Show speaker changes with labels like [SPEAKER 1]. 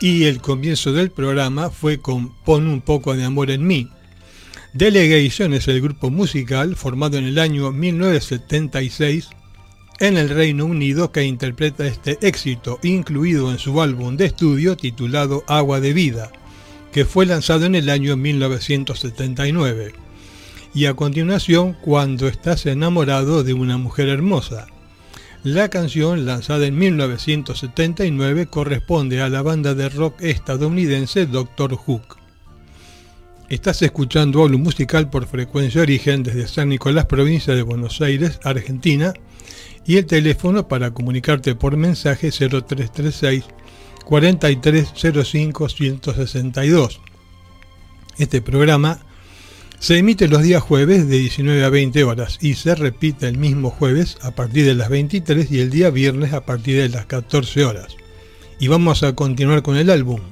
[SPEAKER 1] Y el comienzo del programa fue con Pon un poco de amor en mí. Delegation es el grupo musical formado en el año 1976 en el Reino Unido que interpreta este éxito, incluido en su álbum de estudio titulado Agua de Vida, que fue lanzado en el año 1979. Y a continuación, Cuando estás enamorado de una mujer hermosa. La canción, lanzada en 1979, corresponde a la banda de rock estadounidense Dr. Hook. Estás escuchando Hablo Musical por Frecuencia Origen desde San Nicolás, provincia de Buenos Aires, Argentina, y el teléfono para comunicarte por mensaje 0336 4305 162. Este programa se emite los días jueves de 19 a 20 horas y se repite el mismo jueves a partir de las 23 y el día viernes a partir de las 14 horas. Y vamos a continuar con el álbum.